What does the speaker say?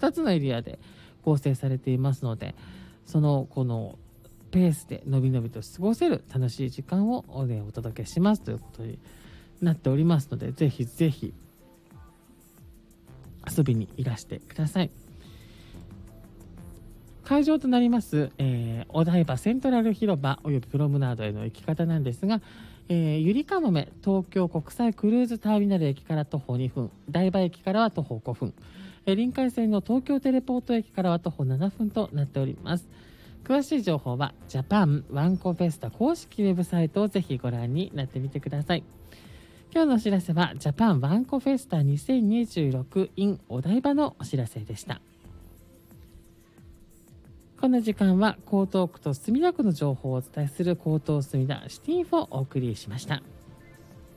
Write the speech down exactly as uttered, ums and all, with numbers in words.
たつのエリアで構成されていますので、そのこのペースでのびのびと過ごせる楽しい時間をお届けしますということになっておりますので、ぜひぜひ遊びにいらしてください。会場となります、えー、お台場セントラル広場およびプロムナードへの行き方なんですが、えー、ゆりかもめ東京国際クルーズターミナル駅から徒歩にふん、台場駅からは徒歩ごふん、えー、臨海線の東京テレポート駅からは徒歩ななふんとなっております。詳しい情報はジャパンワンコフェスタ公式ウェブサイトをぜひご覧になってみてください。今日のお知らせはジャパンワンコフェスタにせんにじゅうろく in お台場のお知らせでした。この時間は江東区と墨田区の情報をお伝えする江東墨田シティインフォをお送りしました。